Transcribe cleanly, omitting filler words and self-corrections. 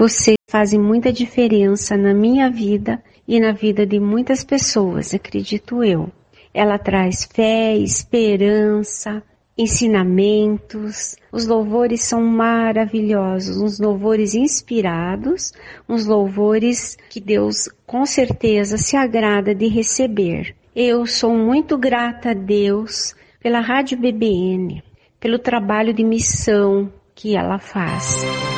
Vocês fazem muita diferença na minha vida e na vida de muitas pessoas, acredito eu. Ela traz fé, esperança, ensinamentos. Os louvores são maravilhosos, uns louvores inspirados, uns louvores que Deus com certeza se agrada de receber. Eu sou muito grata a Deus pela Rádio BBN, pelo trabalho de missão que ela faz.